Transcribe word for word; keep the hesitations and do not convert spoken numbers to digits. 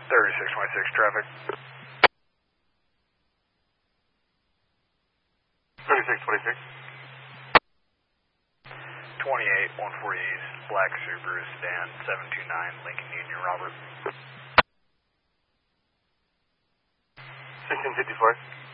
thirty-six twenty-six traffic. thirty-six twenty-six. twenty-eight one forty East, Black Subaru sedan, seven two nine Lincoln Union, Robert. sixteen fifty-four.